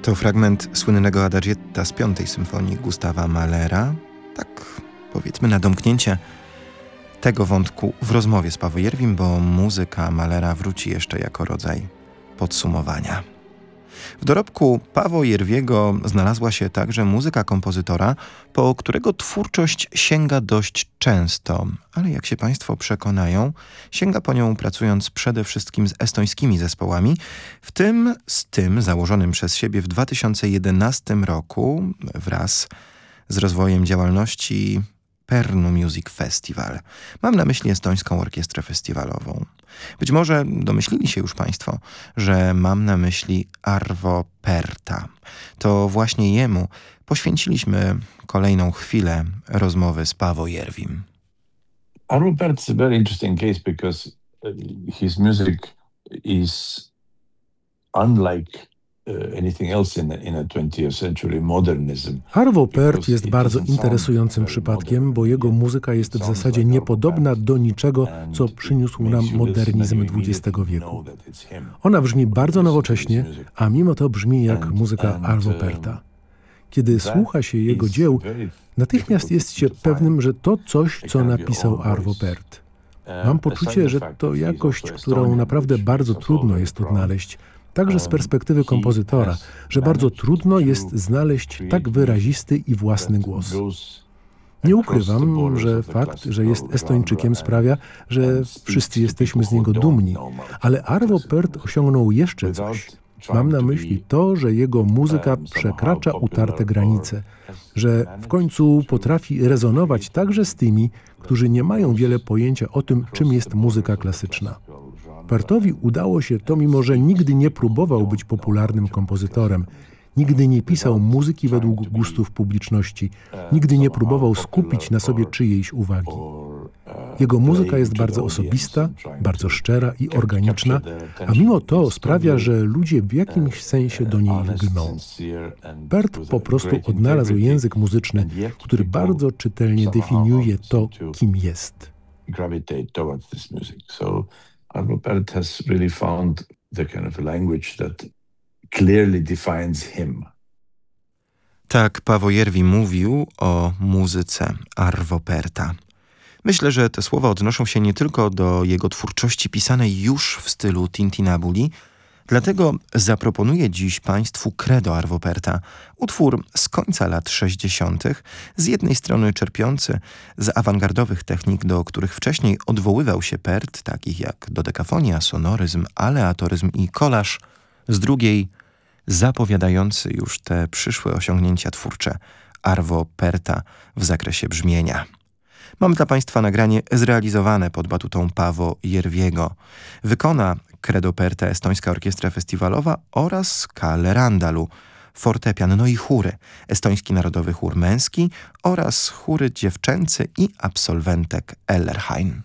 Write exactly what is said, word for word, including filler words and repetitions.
To fragment słynnego adagietta z piątej symfonii Gustawa Mahlera. Tak, powiedzmy na domknięcie tego wątku w rozmowie z Paavo Järvim, bo muzyka Mahlera wróci jeszcze jako rodzaj podsumowania. W dorobku Paavo Järviego znalazła się także muzyka kompozytora, po którego twórczość sięga dość często, ale jak się Państwo przekonają, sięga po nią pracując przede wszystkim z estońskimi zespołami, w tym z tym założonym przez siebie w dwa tysiące jedenastym roku wraz z rozwojem działalności Pärnu Music Festival. Mam na myśli estońską orkiestrę festiwalową. Być może domyślili się już Państwo, że mam na myśli Arvo Pärta. To właśnie jemu poświęciliśmy kolejną chwilę rozmowy z Paavo Järvim. Arvo Pärt is a very interesting case because his music is unlike anything else in in a twentieth century modernism. Arvo Pärt jest bardzo interesującym przypadkiem, bo jego muzyka jest w zasadzie niepodobna do niczego, co przyniósł nam modernizm dwudziestego wieku. Ona brzmi bardzo nowocześnie, a mimo to brzmi jak muzyka Arvo Pärta. Kiedy słucha się jego dzieł, natychmiast jest się pewnym, że to coś, co napisał Arvo Pärt. Mam poczucie, że to jakość, którą naprawdę bardzo trudno jest odnaleźć, także z perspektywy kompozytora, że bardzo trudno jest znaleźć tak wyrazisty i własny głos. Nie ukrywam, że fakt, że jest Estończykiem sprawia, że wszyscy jesteśmy z niego dumni, ale Arvo Pärt osiągnął jeszcze coś. Mam na myśli to, że jego muzyka przekracza utarte granice, że w końcu potrafi rezonować także z tymi, którzy nie mają wiele pojęcia o tym, czym jest muzyka klasyczna. Pärtowi udało się to, mimo że nigdy nie próbował być popularnym kompozytorem, nigdy nie pisał muzyki według gustów publiczności, nigdy nie próbował skupić na sobie czyjejś uwagi. Jego muzyka jest bardzo osobista, bardzo szczera i organiczna, a mimo to sprawia, że ludzie w jakimś sensie do niej lgną. Pärt po prostu odnalazł język muzyczny, który bardzo czytelnie definiuje to, kim jest. Arvo Pärt has really found the kind of language that clearly defines him. Tak Paavo Järvi mówił o muzyce Arvo Pärta. Myślę, że te słowa odnoszą się nie tylko do jego twórczości pisanej już w stylu Tintinabuli, dlatego zaproponuję dziś Państwu Credo Arvo Pärta, utwór z końca lat sześćdziesiątych, z jednej strony czerpiący z awangardowych technik, do których wcześniej odwoływał się Pärt, takich jak dodekafonia, sonoryzm, aleatoryzm i kolaż, z drugiej zapowiadający już te przyszłe osiągnięcia twórcze Arvo Pärta w zakresie brzmienia. Mam dla Państwa nagranie zrealizowane pod batutą Paavo Järviego. Wykona Credo Pärta Estońska Orkiestra Festiwalowa oraz Kalle Randalu, fortepian, no i chóry, Estoński Narodowy Chór Męski oraz chóry dziewczęcy i absolwentek Ellerheim.